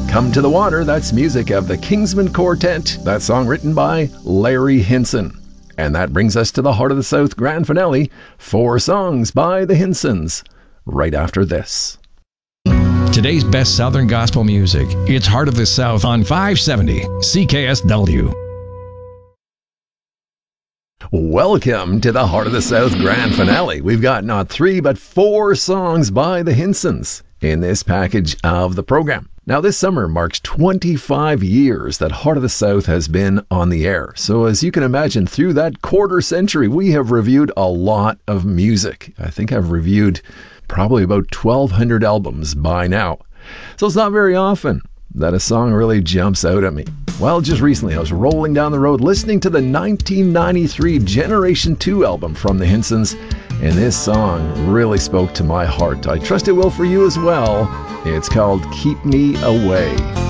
Come to the Water, that's music of the Kingsmen Quartet, that song written by Larry Hinson. And that brings us to the Heart of the South grand finale, 4 songs by the Hinsons, right after this. Today's best Southern gospel music. It's Heart of the South on 570 CKSW. Welcome to the Heart of the South grand finale. We've got not 3 but 4 songs by the Hinsons in this package of the program. Now, this summer marks 25 years that Heart of the South has been on the air. So as you can imagine, through that quarter century, we have reviewed a lot of music. I think I've reviewed probably about 1,200 albums by now. So it's not very often that a song really jumps out at me. Well, just recently I was rolling down the road listening to the 1993 Generation 2 album from the Hinsons, and this song really spoke to my heart. I trust it will for you as well. It's called Keep Me Away.